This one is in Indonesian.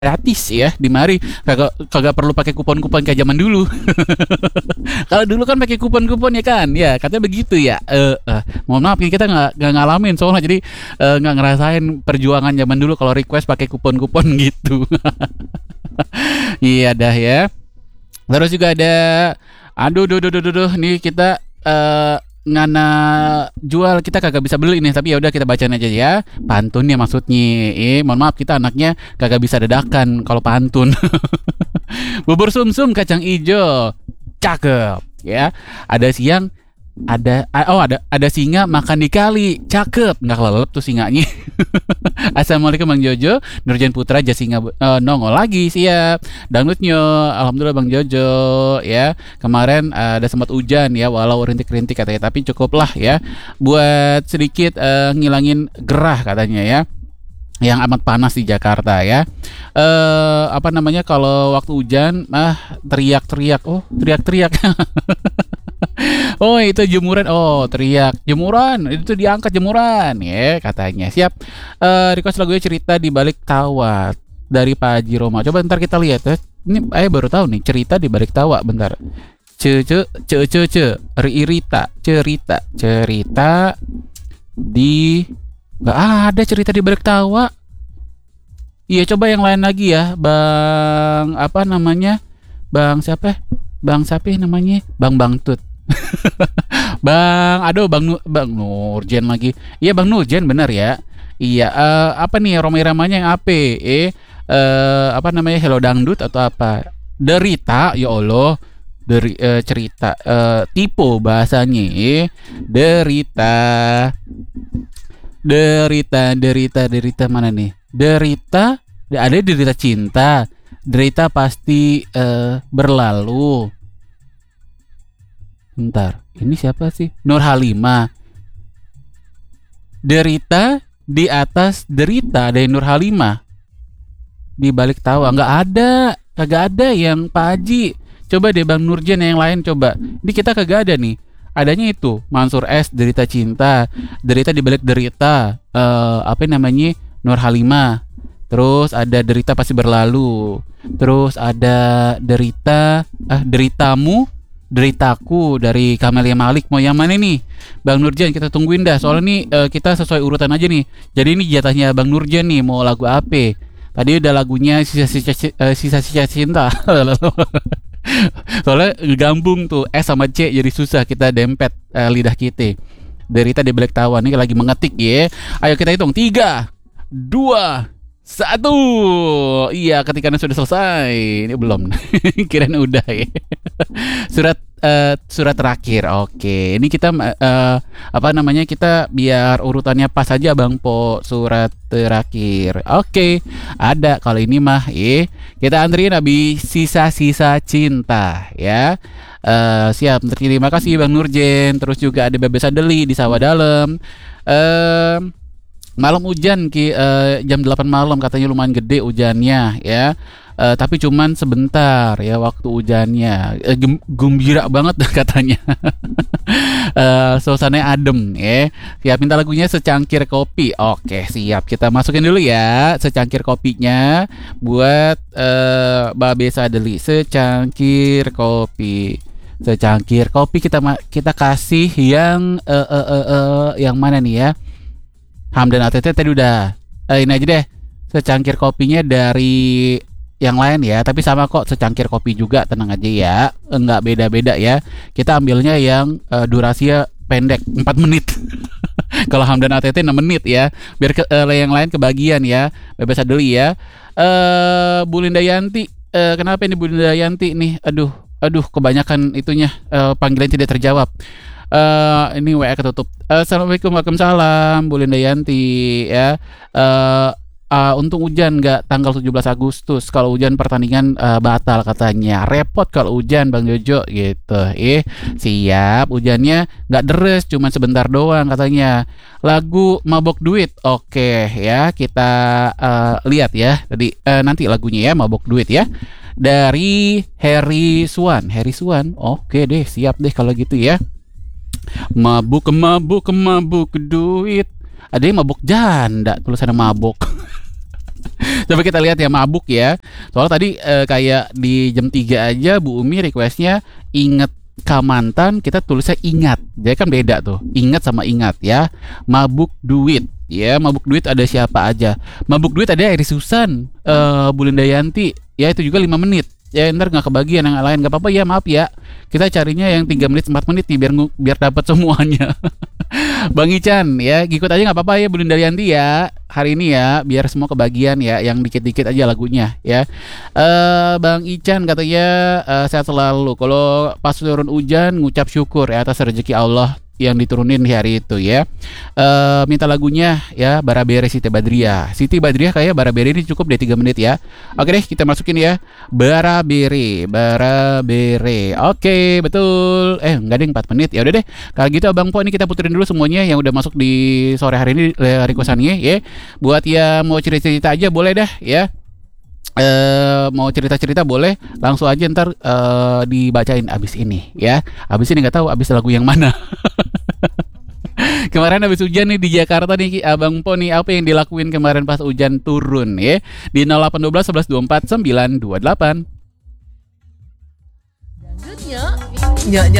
gratis ya di mari, kagak kagak perlu pakai kupon-kupon kayak zaman dulu. Kalau dulu kan pakai kupon-kupon ya kan, ya katanya begitu ya. Mohon maaf kita nggak ngalamin soalnya, jadi nggak ngerasain perjuangan zaman dulu kalau request pakai kupon-kupon gitu. Iya dah ya. Terus juga ada, aduh, nih kita ngana jual, kita kagak bisa beli nih, tapi ya udah kita bacain aja ya pantunnya maksudnya. Mohon maaf kita anaknya kagak bisa dadakan kalau pantun. Bubur sumsum kacang ijo, cakep ya. Ada siang, ada singa makan di kali, cakep, nggak kelelep tuh singanya. Assalamualaikum Bang Jojo, Nurjan Putra Jasinga nongol lagi, siap. Dangdutnya, alhamdulillah Bang Jojo ya. Kemarin ada sempat hujan ya, walau rintik-rintik katanya, tapi cukuplah ya buat sedikit ngilangin gerah katanya ya, yang amat panas di Jakarta ya. Apa namanya kalau waktu hujan teriak-teriak, teriak-teriak. Oh itu jemuran, oh teriak jemuran, itu diangkat jemuran ya katanya. Siap. Request lagunya cerita di balik tawa dari Pak Haji Roma. Coba ntar kita lihat ya. Ini baru tahu nih cerita di balik tawa. Bentar. Irita cerita di, nggak ada cerita di balik tawa. Iya coba yang lain lagi ya, Bang apa namanya, Bang siapa namanya, Bang Bangtut. Bang Nurjen lagi. Iya Bang Nurjen benar ya. Iya apa nih Romai-ramanya yang apa? Apa namanya, Hello Dangdut atau apa? Derita, ya Allah. Cerita tipe bahasanya. Derita mana nih? Derita, ada derita cinta. Derita pasti berlalu. Bentar, ini siapa sih? Nur Halimah. Derita di atas derita, ada Nur Halimah. Di balik tawa kagak ada yang Pak Haji. Coba deh Bang Nurjan yang lain coba. Ini kita kagak ada nih. Adanya itu Mansur S, derita cinta, derita di balik derita. Apa namanya? Nur Halimah. Terus ada derita pasti berlalu. Terus ada deritaku dari Kamelia Malik. Mau yang mana nih Bang Nurjan? Kita tungguin dah, soalnya nih kita sesuai urutan aja nih. Jadi ini jatahnya Bang Nurjan nih, mau lagu apa? Tadi udah lagunya sisa-sisa cinta. Soalnya gabung tuh S sama C jadi susah kita dempet lidah kita. Derita di balik tawa nih lagi mengetik ya. Ayo kita hitung 3, 2, 1. Iya, ketikanya sudah selesai. Ini belum. Kirain udah ya. Surat terakhir. Oke. Ini kita apa namanya? Kita biar urutannya pas aja Bang Po, surat terakhir. Oke. Ada kalau ini mah kita antriin habis sisa-sisa cinta ya. Siap. Terima kasih Bang Nurjen. Terus juga ada Bebes Adeli di Sawah Dalam. Malam hujan jam 8 malam katanya lumayan gede hujannya ya. Tapi cuman sebentar ya waktu hujannya. Gembira banget katanya. Suasananya adem ya. Siap, minta lagunya Secangkir Kopi. Oke, siap. Kita masukin dulu ya secangkir kopinya buat Babe Sadeli. Secangkir kopi. Secangkir kopi kita kasih yang mana nih ya? Hamdan ATT tadi udah. Ini aja deh. Secangkir kopinya dari yang lain ya, tapi sama kok secangkir kopi juga, tenang aja ya. Enggak beda-beda ya. Kita ambilnya yang durasinya pendek 4 menit. Kalau Hamdan ATT 6 menit ya. Biar yang lain kebagian ya. Bebas dulu ya. Bu Linda Yanti, kenapa ini Bu Linda Yanti nih? Aduh kebanyakan itunya panggilan tidak terjawab. Ini WA ketutup. Assalamualaikum, waalaikumsalam Bu Linda Yanti ya. Untung hujan nggak tanggal 17 Agustus. Kalau hujan pertandingan batal katanya. Repot kalau hujan Bang Jojo gitu. Siap, hujannya nggak deres, cuma sebentar doang katanya. Lagu Mabok Duit. Oke ya, kita lihat ya. Tadi nanti lagunya ya, Mabok Duit ya. Dari Harry Swan. Oke deh, siap deh kalau gitu ya. Mabuk duit. Ada yang mabuk janda, tulisannya mabuk. Coba kita lihat ya, mabuk ya. Soalnya tadi kayak di jam 3 aja Bu Umi requestnya inget Kamantan, kita tulisnya ingat. Jadi kan beda tuh, ingat sama ingat ya. Mabuk duit ya, mabuk duit ada siapa aja? Mabuk duit ada Eri Susan, Bu Linda Yanti ya, itu juga 5 menit. Ya ntar nggak kebagian yang lain, nggak apa-apa ya, maaf ya. Kita carinya yang 3 menit 4 menit nih biar dapat semuanya. Bang Ican ya, ikut aja nggak apa-apa ya Bu Linda Yanti ya hari ini ya, biar semua kebagian ya, yang dikit-dikit aja lagunya ya. Bang Ican katanya sehat selalu. Kalau pas turun hujan ngucap syukur ya atas rezeki Allah yang diturunin di hari itu ya. Minta lagunya ya, Barabere Siti Badriah. Siti Badriah kayak Barabere ini cukup deh 3 menit ya. Oke deh, kita masukin ya. Barabere. Oke, betul. Enggak deh 4 menit. Ya udah deh. Kalau gitu Abang Po, ini kita puterin dulu semuanya yang udah masuk di sore hari ini requestannya ya. Buat ya mau cerita-cerita aja boleh dah ya. Mau cerita-cerita boleh langsung aja ntar dibacain abis ini ya. Abis ini nggak tahu abis lagu yang mana. Kemarin habis hujan nih di Jakarta nih Abang Po nih, apa yang dilakuin kemarin pas hujan turun ya? Di 0812 11 24 928. Nyok